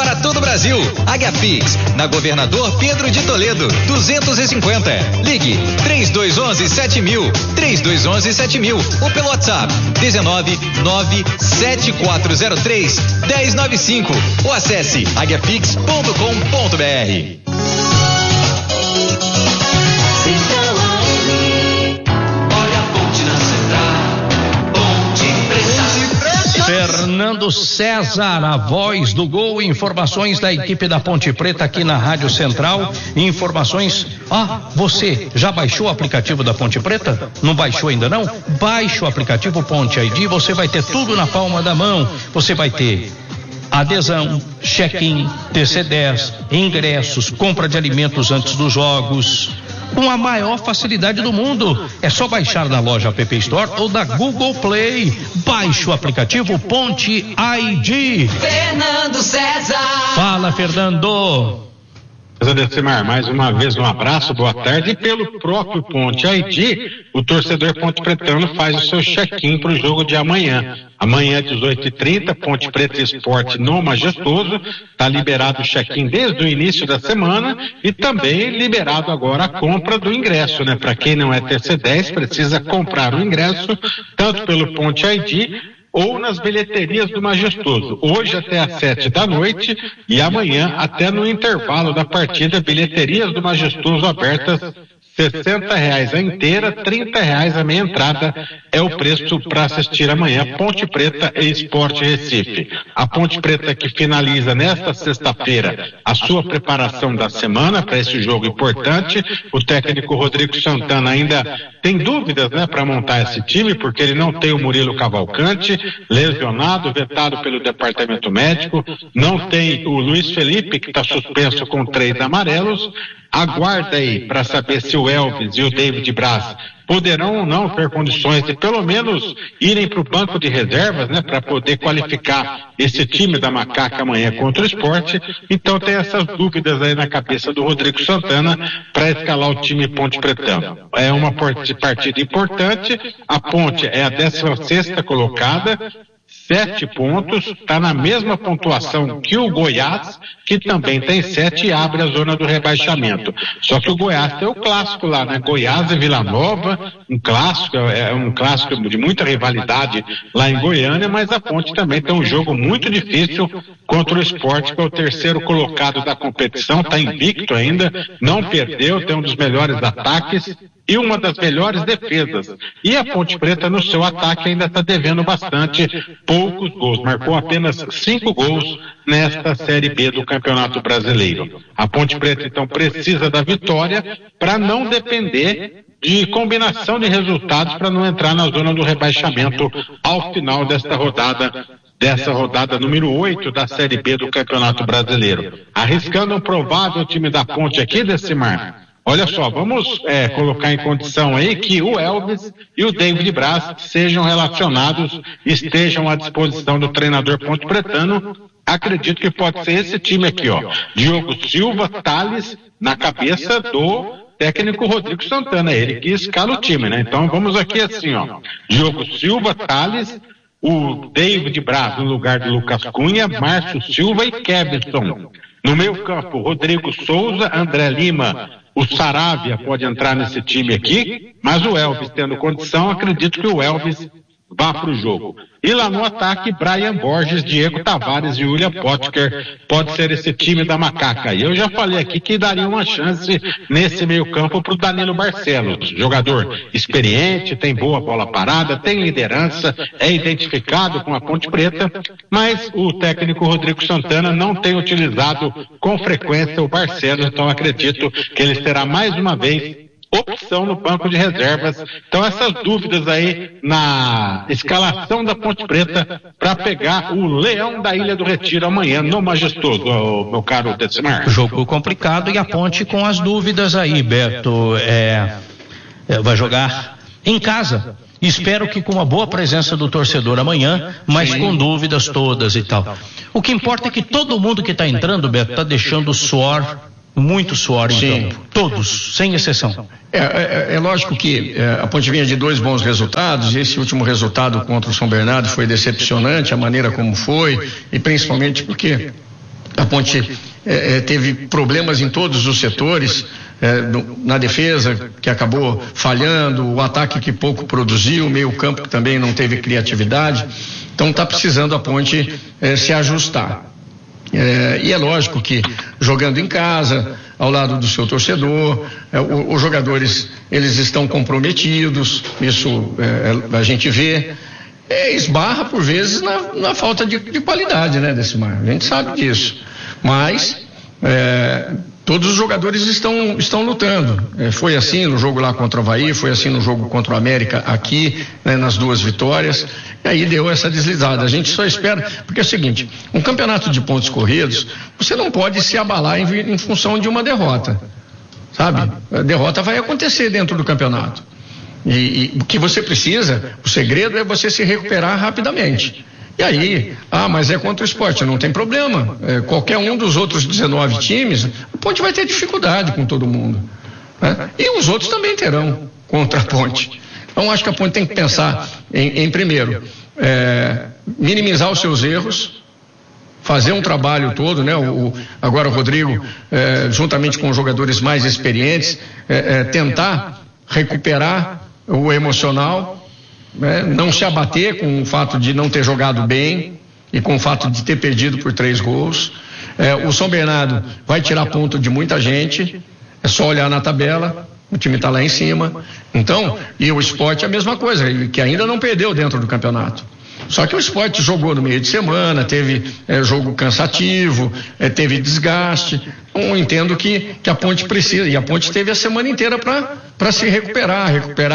para todo o Brasil. Águia Pix, na Governador Pedro de Toledo, 250. Ligue 3211-7000, 3211-7000 ou pelo WhatsApp 1997403-1095 ou acesse aguiapix.com.br. Fernando César, a voz do gol, informações da equipe da Ponte Preta aqui na Rádio Central, informações, você já baixou o aplicativo da Ponte Preta? Não baixou ainda não? Baixe o aplicativo Ponte ID, você vai ter tudo na palma da mão, você vai ter adesão, check-in, TC10, ingressos, compra de alimentos antes dos jogos, com a maior facilidade do mundo. É só baixar na loja App Store ou da Google Play. Baixe o aplicativo Ponte ID. Fernando César. Fala, Fernando. Decimar, mais uma vez um abraço, boa tarde. E pelo próprio Ponte ID, o torcedor Ponte Pretano faz o seu check-in para o jogo de amanhã. Amanhã, 18h30, Ponte Preta Esporte no Majestoso. Está liberado o check-in desde o início da semana e também liberado agora a compra do ingresso, né? Para quem não é TC10, precisa comprar o ingresso, tanto pelo Ponte ID ou nas bilheterias do Majestoso, hoje até às 7h e amanhã até no intervalo da partida, bilheterias do Majestoso abertas, R$60 a inteira, R$30 a meia entrada é o preço para assistir amanhã Ponte Preta e Esporte Recife. A Ponte Preta que finaliza nesta sexta-feira a sua preparação da semana para esse jogo importante. O técnico Rodrigo Santana ainda tem dúvidas, né, para montar esse time, porque ele não tem o Murilo Cavalcante, lesionado, vetado pelo departamento médico, não tem o Luiz Felipe, que está suspenso com 3 amarelos. Aguarda aí para saber se o Elvis e o David Braz poderão ou não ter condições de pelo menos irem para o banco de reservas, né, para poder qualificar esse time da Macaca amanhã contra o Sport. Então tem essas dúvidas aí na cabeça do Rodrigo Santana para escalar o time Ponte Pretano. É uma partida importante, a Ponte é a 16ª colocada, 7 pontos, está na mesma pontuação que o Goiás, que também tem 7 e abre a zona do rebaixamento. Só que o Goiás tem o clássico lá, né? Goiás e Vila Nova, um clássico de muita rivalidade lá em Goiânia, mas a Ponte também tem um jogo muito difícil contra o Sport, que é o 3º colocado da competição, está invicto ainda, não perdeu, tem um dos melhores ataques e uma das melhores defesas. E a Ponte Preta no seu ataque ainda está devendo bastante, poucos gols, marcou apenas 5 gols nesta Série B do Campeonato Brasileiro. A Ponte Preta então precisa da vitória para não depender de combinação de resultados para não entrar na zona do rebaixamento ao final desta rodada número 8 da Série B do Campeonato Brasileiro. Arriscando um provável time da Ponte aqui, Decimar, olha só, vamos colocar em condição aí que o Elvis e o David Braz sejam relacionados, estejam à disposição do treinador Ponte Pretano. Acredito que pode ser esse time aqui, ó. Diogo Silva, Thales, na cabeça do técnico Rodrigo Santana, ele que escala o time, né? Então vamos aqui assim, ó. Diogo Silva, Thales, o David Braz no lugar de Lucas Cunha, Márcio Silva e Kevinson. No meio campo, Rodrigo Souza, André Lima, o Saravia pode entrar nesse time aqui, mas o Elvis tendo condição, acredito que o Elvis vá para o jogo. E lá no ataque, Brian Borges, Diego Tavares e William Potker, pode ser esse time da Macaca. E eu já falei aqui que daria uma chance nesse meio campo para o Danilo Barcelos, jogador experiente, tem boa bola parada, tem liderança, é identificado com a Ponte Preta, mas o técnico Rodrigo Santana não tem utilizado com frequência o Barcelos, então acredito que ele será mais uma vez opção no banco de reservas. Então essas dúvidas aí na escalação da Ponte Preta para pegar o Leão da Ilha do Retiro amanhã no Majestoso, meu caro Decimar. Jogo complicado e a Ponte com as dúvidas aí, Beto, vai jogar em casa. Espero que com uma boa presença do torcedor amanhã, mas com dúvidas todas e tal. O que importa é que todo mundo que está entrando, Beto, está deixando suor, muito suor em campo. Todos, sem exceção. É lógico que a Ponte vinha de 2 bons resultados, e esse último resultado contra o São Bernardo foi decepcionante, a maneira como foi, e principalmente porque A Ponte teve problemas em todos os setores, na defesa, que acabou falhando, o ataque que pouco produziu, o meio-campo que também não teve criatividade. Então está precisando a Ponte se ajustar. E é lógico que jogando em casa, ao lado do seu torcedor, os jogadores eles estão comprometidos, isso a gente vê. Esbarra por vezes na falta de qualidade, né, Decimar? A gente sabe disso. Mas todos os jogadores estão lutando. Foi assim no jogo lá contra o Avaí, foi assim no jogo contra o América aqui, né, nas 2 vitórias. E aí deu essa deslizada. A gente só espera, porque é o seguinte, um campeonato de pontos corridos, você não pode se abalar em função de uma derrota, sabe? A derrota vai acontecer dentro do campeonato. E o que você precisa, o segredo é você se recuperar rapidamente. E aí, mas é contra o Sport, não tem problema. Qualquer um dos outros 19 times, a Ponte vai ter dificuldade com todo mundo, né? E os outros também terão contra a Ponte. Então acho que a Ponte tem que pensar em primeiro, minimizar os seus erros, fazer um trabalho todo, né? Agora o Rodrigo, juntamente com os jogadores mais experientes, tentar recuperar o emocional, não se abater com o fato de não ter jogado bem e com o fato de ter perdido por 3 gols. O São Bernardo vai tirar ponto de muita gente, é só olhar na tabela, o time está lá em cima. Então, e o Sport é a mesma coisa, que ainda não perdeu dentro do campeonato. Só que o Sport jogou no meio de semana, teve jogo cansativo, teve desgaste. Eu entendo que a Ponte precisa, e a Ponte teve a semana inteira para se recuperar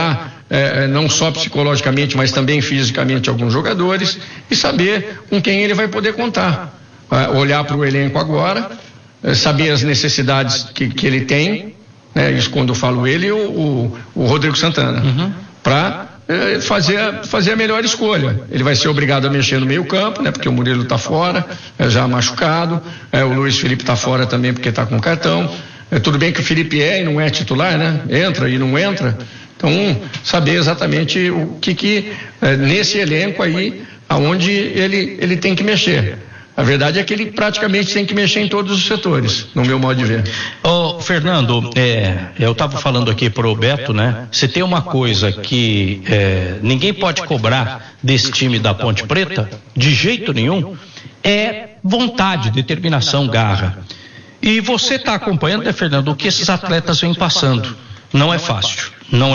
não só psicologicamente, mas também fisicamente alguns jogadores, e saber com quem ele vai poder contar. Olhar para o elenco agora, saber as necessidades que ele tem, né? Isso quando eu falo ele, o Rodrigo Santana, para fazer a melhor escolha. Ele vai ser obrigado a mexer no meio campo, né? Porque o Murilo está fora, já machucado, o Luiz Felipe está fora também porque está com cartão. Tudo bem que o Felipe e não é titular, né? Entra e não entra. Então, saber exatamente o que nesse elenco aí, aonde ele tem que mexer. A verdade é que ele praticamente tem que mexer em todos os setores, no meu modo de ver. Fernando, eu estava falando aqui pro Beto, né? Se tem uma coisa que ninguém pode cobrar desse time da Ponte Preta, de jeito nenhum, é vontade, determinação, garra. E você está acompanhando, né, Fernando, o que esses atletas vêm passando. Não é fácil.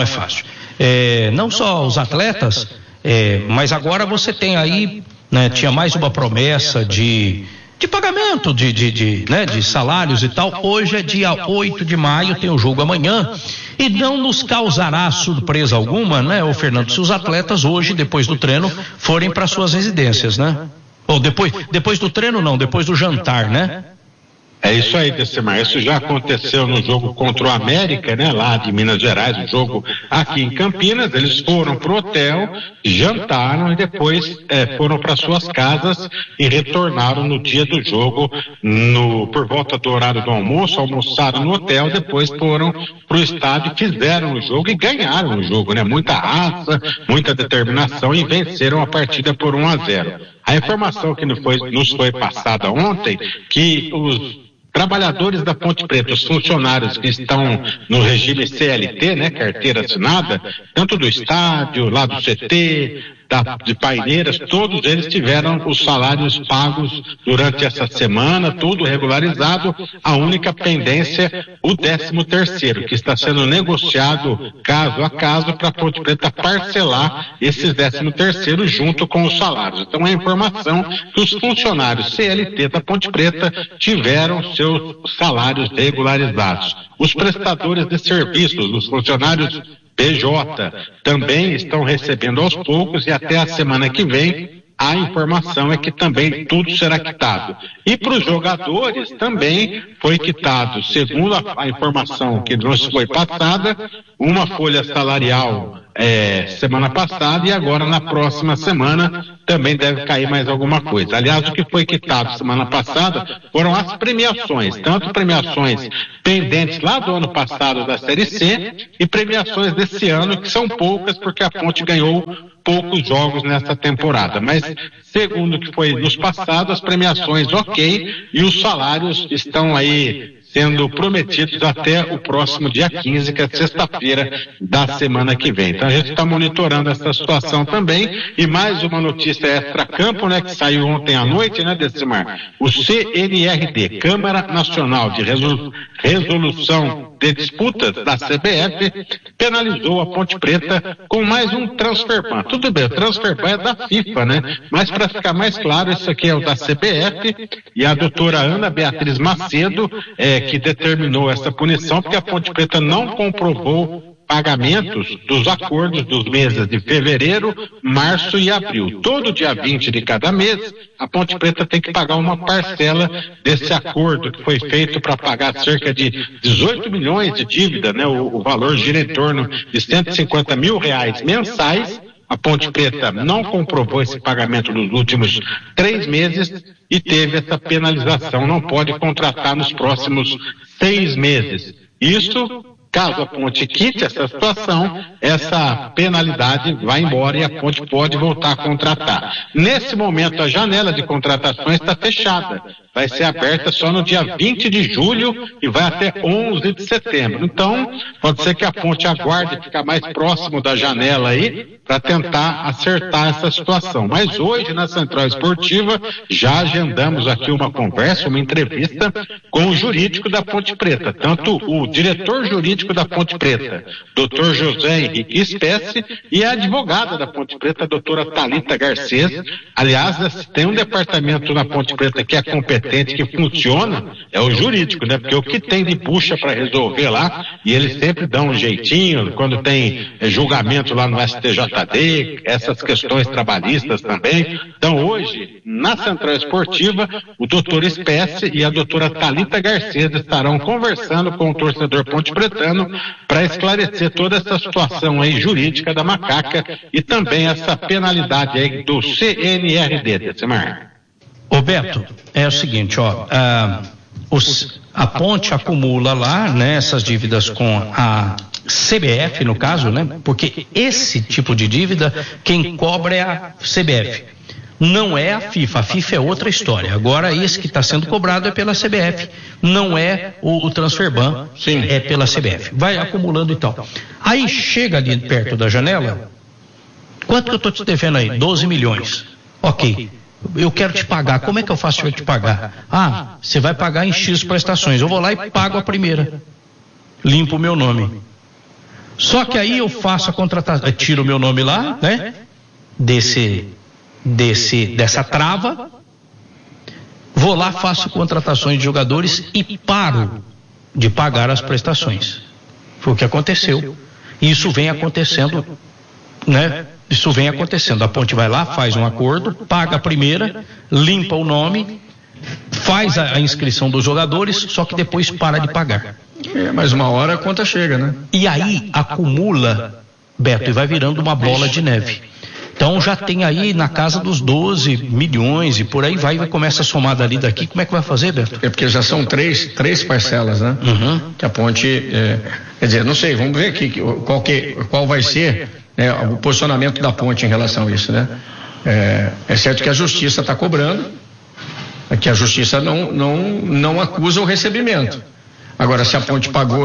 Não só os atletas, mas agora você tem aí, né, tinha mais uma promessa de pagamento, de salários e tal. Hoje é dia 8 de maio, tem o jogo amanhã, e não nos causará surpresa alguma, né, ô Fernando, se os atletas hoje, depois do treino, forem para suas residências, né? Ou depois do treino não, depois do jantar, né? É isso aí, Decimar. Isso já aconteceu no jogo contra o América, né? Lá de Minas Gerais, um jogo aqui em Campinas. Eles foram pro hotel, jantaram e depois foram para suas casas e retornaram no dia do jogo, por volta do horário do almoço, almoçaram no hotel, depois foram pro estádio, fizeram o jogo e ganharam o jogo, né? Muita raça, muita determinação e venceram a partida por 1-0. A informação que nos foi passada ontem, que os trabalhadores da Ponte Preta, os funcionários que estão no regime CLT, né, carteira assinada, tanto do estádio, lá do CT, de Paineiras, todos eles tiveram os salários pagos durante essa semana, tudo regularizado. A única pendência, o 13º, que está sendo negociado caso a caso para a Ponte Preta parcelar esses 13º junto com os salários. Então, a informação que os funcionários CLT da Ponte Preta tiveram seus salários regularizados. Os prestadores de serviços, os funcionários PJ, também estão recebendo aos poucos, e até a semana que vem a informação é que também tudo será quitado. E para os jogadores também foi quitado, segundo a informação que nos foi passada, uma folha salarial semana passada, e agora na próxima semana também deve cair mais alguma coisa. Aliás, o que foi quitado semana passada foram as premiações, tanto premiações pendentes lá do ano passado da Série C e premiações desse ano, que são poucas porque a Ponte ganhou poucos jogos nessa temporada, mas segundo o que foi nos passados, as premiações ok, e os salários estão aí sendo prometidos até o próximo dia 15, que é sexta-feira da semana que vem. Então a gente está monitorando essa situação também. E mais uma notícia extra-campo, né, que saiu ontem à noite, né, Decimar? O CNRD, Câmara Nacional de Resolução de Disputas da CBF, penalizou a Ponte Preta com mais um transfer-ban. Tudo bem, o transfer-ban é da FIFA, né? Mas para ficar mais claro, isso aqui é o da CBF, e a doutora Ana Beatriz Macedo que determinou essa punição, porque a Ponte Preta não comprovou pagamentos dos acordos dos meses de fevereiro, março e abril. Todo dia 20 de cada mês, a Ponte Preta tem que pagar uma parcela desse acordo que foi feito para pagar cerca de 18 milhões de dívida, né? O valor gira em torno de R$150 mil mensais. A Ponte Preta não comprovou esse pagamento nos últimos 3 meses e teve essa penalização, não pode contratar nos próximos 6 meses. Isso, caso a Ponte quite essa situação, essa penalidade vai embora e a Ponte pode voltar a contratar. Nesse momento, a janela de contratações está fechada. Vai ser aberta só no dia 20 de julho e vai até 11 de setembro. Então, pode ser que a Ponte aguarde ficar mais próximo da janela aí para tentar acertar essa situação. Mas hoje, na Central Esportiva, já agendamos aqui uma conversa, uma entrevista com o jurídico da Ponte Preta, tanto o diretor jurídico da Ponte Preta, Dr. José Henrique Espécie, e a advogada da Ponte Preta, a doutora Thalita Garcês. Aliás, tem um departamento na Ponte Preta que é competente, que funciona, é o jurídico, né? Porque o que tem de bucha para resolver lá, e eles sempre dão um jeitinho, quando tem julgamento lá no STJD, essas questões trabalhistas também. Então hoje, na Central Esportiva, o doutor Espécie e a doutora Thalita Garcês estarão conversando com o torcedor pontepretano para esclarecer toda essa situação aí jurídica da Macaca e também essa penalidade aí do CNRD, Decimar. Ô Beto, é o seguinte, ó, a Ponte acumula lá, né, essas dívidas com a CBF, no caso, né, porque esse tipo de dívida, quem cobra é a CBF, não é a FIFA. A FIFA é outra história. Agora, esse que está sendo cobrado é pela CBF, não é o transfer-ban, é pela CBF. Vai acumulando e tal. Aí chega ali perto da janela, quanto que eu estou te devendo aí? 12 milhões. Ok. Eu quero te pagar, como é que eu faço para te pagar? Ah, você vai pagar em X prestações. Eu vou lá e pago a primeira. Limpo o meu nome. Só que aí eu faço a contratação, tiro o meu nome lá, né? Dessa trava. Vou lá, faço contratações de jogadores e paro de pagar as prestações. Foi o que aconteceu. E isso vem acontecendo, né? Isso vem acontecendo. A Ponte vai lá, faz um acordo, paga a primeira, limpa o nome, faz a inscrição dos jogadores, só que depois para de pagar. Mas uma hora a conta chega, né? E aí acumula, Beto, e vai virando uma bola de neve. Então já tem aí na casa dos 12 milhões e por aí vai começa a somar dali daqui. Como é que vai fazer, Beto? É porque já são três parcelas, né? Que a Ponte, quer dizer, não sei, vamos ver aqui qual vai ser o posicionamento da Ponte em relação a isso, né? É certo que a Justiça está cobrando, que a Justiça não acusa o recebimento. Agora, se a Ponte pagou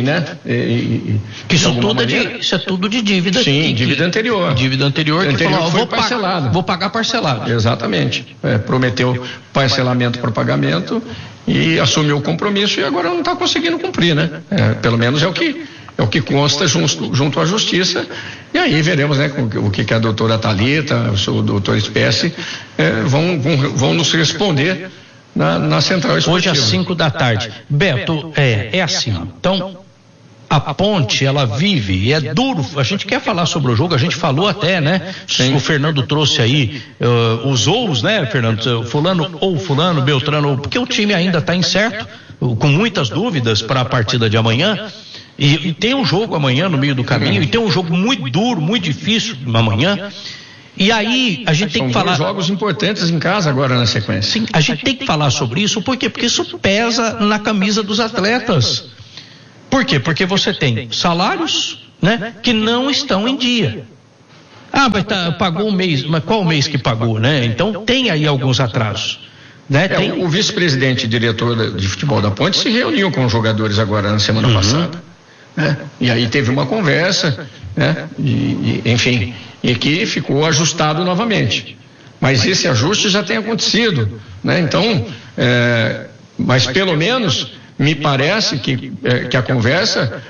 isso é tudo de dívida. Sim, dívida anterior. Dívida anterior que falou, foi parcelado. Vou pagar parcelado. Exatamente. Prometeu parcelamento para pagamento e assumiu o compromisso e agora não está conseguindo cumprir, né? Pelo menos é o que consta junto à Justiça, e aí veremos, né, o que a doutora Thalita, o doutor Espécie vão nos responder na Central Esportiva. Hoje às 5 da tarde. Beto, é assim, então a Ponte, ela vive, e é duro, a gente quer falar sobre o jogo, a gente falou até, né? Sim. O Fernando trouxe aí os ouros, né, Fernando? Fulano, Beltrano, porque o time ainda está incerto, com muitas dúvidas para a partida de amanhã. E tem um jogo amanhã no meio do caminho, e tem um jogo muito duro, muito difícil amanhã. E aí a gente tem que falar. São jogos importantes em casa agora na sequência. Sim, a gente tem que falar sobre isso. Por quê? Porque isso pesa na camisa dos atletas. Por quê? Porque você tem salários, né, que não estão em dia. Ah, mas pagou um mês, mas qual mês que pagou, né? Então tem aí alguns atrasos. Né? O vice-presidente e diretor de futebol da Ponte se reuniu com os jogadores agora na semana passada. Né? E aí teve uma conversa, né? Enfim, e que ficou ajustado novamente. Mas esse ajuste já tem acontecido, né? Então, mas pelo menos me parece que a conversa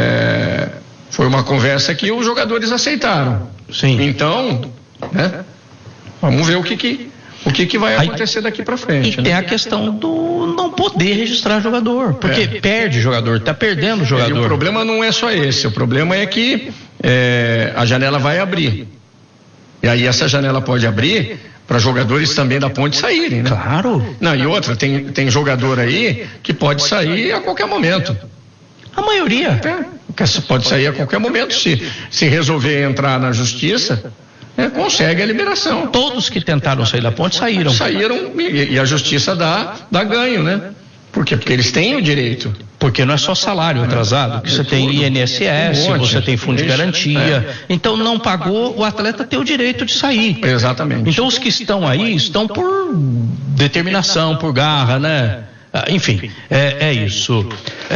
foi uma conversa que os jogadores aceitaram. Sim. Então, né? Vamos ver o que vai acontecer daqui para frente. E tem a questão do não poder registrar jogador, porque perde jogador, está perdendo jogador. E o problema não é só esse, o problema é que a janela vai abrir. E aí essa janela pode abrir para jogadores também da Ponte saírem, né? Claro. Não, e outra, tem jogador aí que pode sair a qualquer momento. A maioria. Pode sair a qualquer momento, se resolver entrar na justiça. Consegue a liberação. Todos que tentaram sair da Ponte saíram. E a justiça dá ganho, né? Por quê? Porque eles têm o direito. Porque não é só salário atrasado, que você tem INSS, você tem fundo de garantia. Então não pagou, o atleta tem o direito de sair. Exatamente. Então os que estão aí estão por determinação, por garra, né? Enfim, é isso.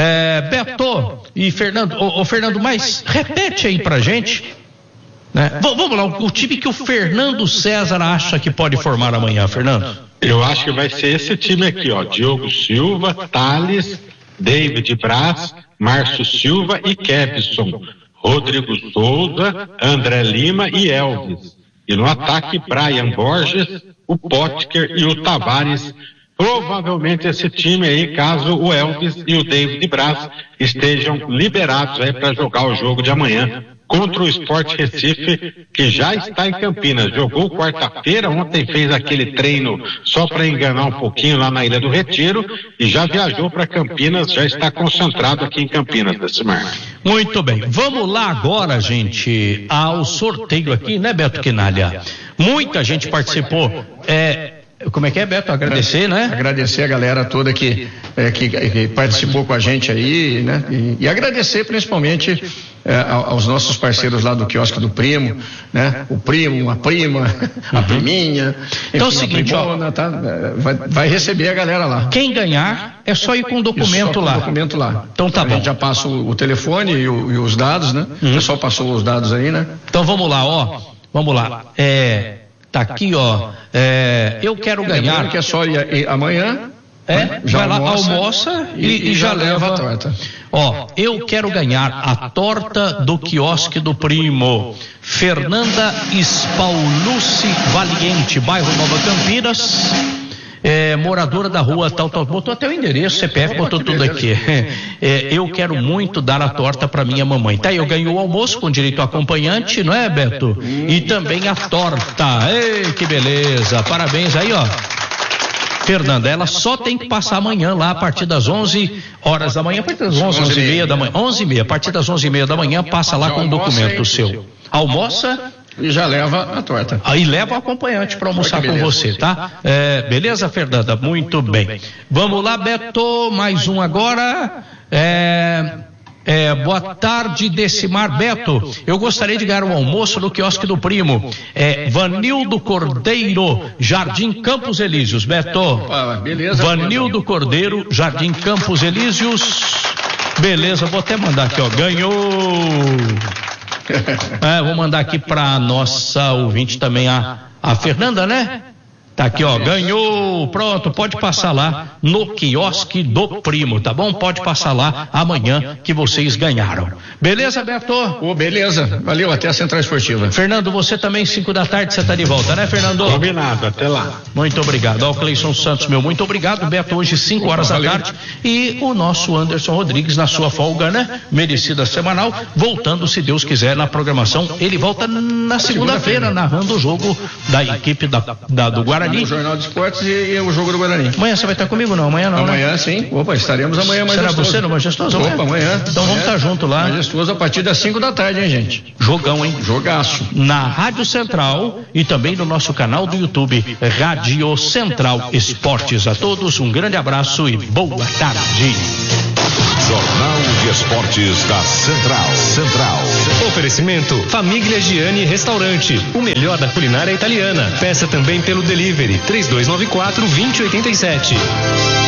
Beto e Fernando, Fernando, mas repete aí pra gente. Né? Vamos lá, o time que o Fernando César acha que pode formar amanhã, Fernando? Eu acho que vai ser esse time aqui, ó. Diogo Silva, Thales, David Braz, Márcio Silva e Kevson, Rodrigo Souza, André Lima e Elvis. E no ataque, Brian Borges, o Potker e o Tavares. Provavelmente esse time aí, caso o Elvis e o David Braz estejam liberados aí para jogar o jogo de amanhã contra o Sport Recife, que já está em Campinas. Jogou quarta-feira, ontem fez aquele treino só para enganar um pouquinho lá na Ilha do Retiro e já viajou para Campinas, já está concentrado aqui em Campinas, Decimar. Muito bem, vamos lá agora, gente, ao sorteio aqui, né, Beto Quinalha? Muita gente participou. Como é que é, Beto? Agradecer, né? Agradecer a galera toda que participou com a gente aí, né? E agradecer principalmente aos nossos parceiros lá do quiosque do Primo, né? O primo, a prima, a priminha. Então é o seguinte, primona, tá? Vai receber a galera lá. Quem ganhar é só ir com o documento lá. Documento lá. Então tá bom. A gente já passa o telefone e os dados, né? O pessoal passou os dados aí, né? Então vamos lá, vamos lá. Tá aqui, eu quero ganhar. Que é só ir amanhã. Já vai lá, almoça e já leva a torta. Eu quero ganhar a torta do quiosque do Primo. Fernanda Spaulucci Valiente, bairro Nova Campinas. Moradora da rua tal, botou até o endereço, CPF, botou tudo aqui. Eu quero muito dar a torta para minha mamãe. Tá, eu ganho o almoço com direito ao acompanhante, não é, Beto? E também a torta. Ei, que beleza. Parabéns aí, Fernanda, ela só tem que passar amanhã lá a partir das 11 horas da manhã, a partir das 11h30 da manhã, 11h30, a partir das 11h30 da manhã, passa lá com o documento seu. Almoça e já leva a torta. Aí leva o acompanhante para almoçar com você, tá? Beleza, Fernanda? Muito bem. Vamos lá, Beto, mais um agora. Boa tarde, Decimar. Beto, eu gostaria de ganhar um almoço no quiosque do Primo. Vanildo Cordeiro, Jardim Campos Elíseos. Beto, beleza. Vanildo Cordeiro, Jardim Campos Elíseos. Beleza, vou até mandar aqui, ganhou. Vou mandar aqui para nossa ouvinte também, a Fernanda, né? Tá aqui, ganhou, pronto, pode passar lá no quiosque do Primo, tá bom? Pode passar lá amanhã que vocês ganharam. Beleza, Beto? Beleza, valeu, até a Central Esportiva. Fernando, você também, 5 da tarde, você tá de volta, né, Fernando? Combinado, até lá. Muito obrigado. Ao Cleison Santos, muito obrigado. Beto, hoje 5 horas da tarde. E o nosso Anderson Rodrigues na sua folga, né? Merecida semanal, voltando, se Deus quiser, na programação. Ele volta na segunda-feira, narrando o jogo da equipe do Guarani. o Jornal de Esportes e o jogo do Guarani. Amanhã você vai estar comigo não? Amanhã não, Amanhã, né? Sim. Opa, estaremos amanhã mais Será você no Majestoso? Opa, amanhã. Então vamos estar junto lá. Majestoso a partir das 5 da tarde, hein, gente? Jogão, hein? Jogaço. Na Rádio Central e também no nosso canal do YouTube, Rádio Central Esportes. A todos um grande abraço e boa tarde. Jornal de Esportes da Central. Oferecimento Famiglia Gianni Restaurante, o melhor da culinária italiana. Peça também pelo delivery 3294-2087.